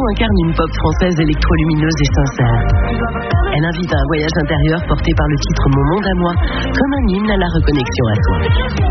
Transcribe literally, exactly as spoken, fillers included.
incarne une pop française électrolumineuse et sincère. Elle invite à un voyage intérieur porté par le titre Mon monde à moi, comme un hymne à la reconnexion à soi.